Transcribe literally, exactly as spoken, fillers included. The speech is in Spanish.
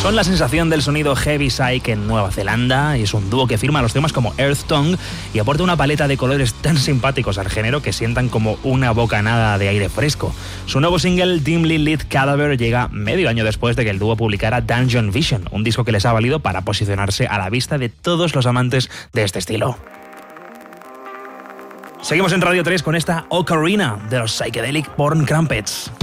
Son la sensación del sonido Heavy Psych en Nueva Zelanda y es un dúo que firma los temas como Earth Tongue y aporta una paleta de colores tan simpáticos al género que sientan como una bocanada de aire fresco. Su nuevo single, Dimly Lit Cadaver, llega medio año después de que el dúo publicara Dungeon Vision, un disco que les ha valido para posicionarse a la vista de todos los amantes de este estilo. Seguimos en Radio tres con esta Ocarina de los Psychedelic Porn Crumpets.